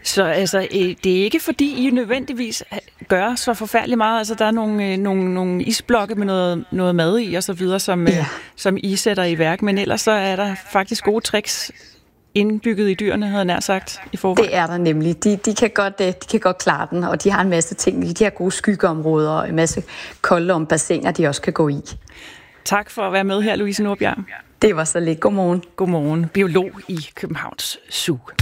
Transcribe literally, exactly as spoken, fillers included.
Så altså, det er ikke fordi, I nødvendigvis gør så forfærdeligt meget. Altså, der er nogle, nogle, nogle isblokke med noget, noget mad i og så videre, som, ja. som I sætter i værk. Men ellers så er der faktisk gode tricks indbygget i dyrene, havde jeg nær sagt, i forvejen. Det er der nemlig. De, de, kan godt, de kan godt klare den, og de har en masse ting. De har gode skyggeområder og en masse kolde om bassiner, de også kan gå i. Tak for at være med her, Louise Nordbjerg. Det var så lidt. Godmorgen. Godmorgen. Biolog i Københavns Zoo.